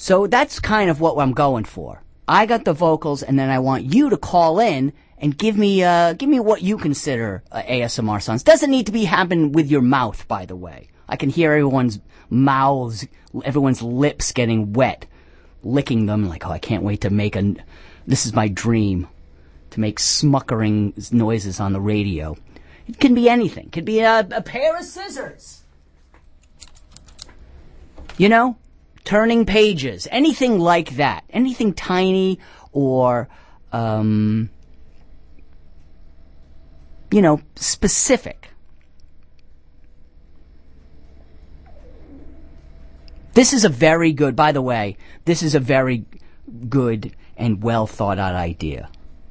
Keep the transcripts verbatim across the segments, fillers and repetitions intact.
So that's kind of what I'm going for. I got the vocals, and then I want you to call in and give me uh, give me what you consider uh, A S M R sounds. Doesn't need to be happen with your mouth, by the way. I can hear everyone's mouths, everyone's lips getting wet, licking them like, oh, I can't wait to make a. This is my dream, to make smuckering noises on the radio. It can be anything. It could be a, a pair of scissors. You know, turning pages, anything like that, anything tiny or. Um, You know, specific. This is a very good, by the way, this is a very good and well thought out idea.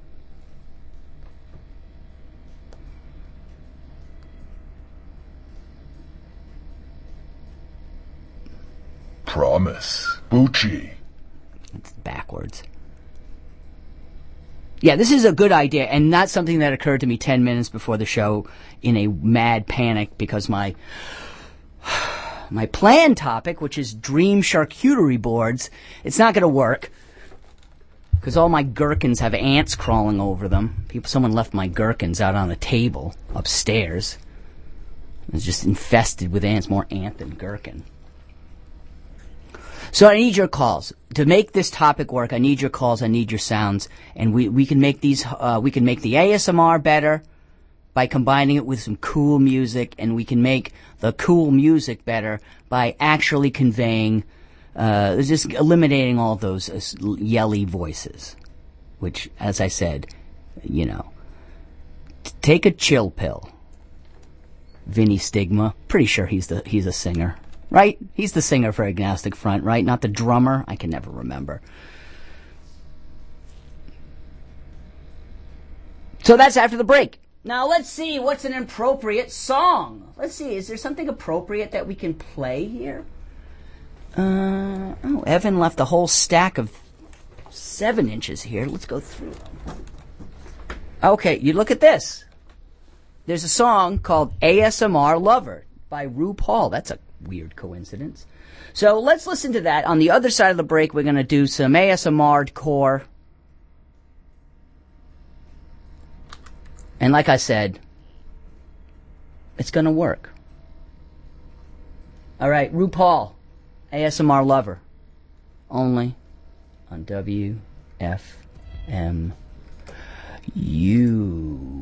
Promise. Bucci. It's backwards. Yeah, this is a good idea, and not something that occurred to me ten minutes before the show in a mad panic because my my planned topic, which is dream charcuterie boards, it's not going to work because all my gherkins have ants crawling over them. People, someone left my gherkins out on the table upstairs. It's just infested with ants, more ant than gherkin. So I need your calls. To make this topic work, I need your calls, I need your sounds, and we, we can make these, uh, we can make the A S M R better by combining it with some cool music, and we can make the cool music better by actually conveying, uh, just eliminating all of those uh, yelly voices, which, as I said, you know, t- take a chill pill. Vinny Stigma, pretty sure he's the, he's a singer. Right? He's the singer for Agnostic Front, right? Not the drummer? I can never remember. So that's after the break. Now let's see what's an appropriate song. Let's see, is there something appropriate that we can play here? Uh, oh, Evan left a whole stack of seven inches here. Let's go through them. Okay, you look at this. There's a song called A S M R Lover by RuPaul. That's a weird coincidence. So let's listen to that. On the other side of the break, we're going to do some A S M R core. And like I said, it's going to work. All right, RuPaul, A S M R Lover, only on W F M U.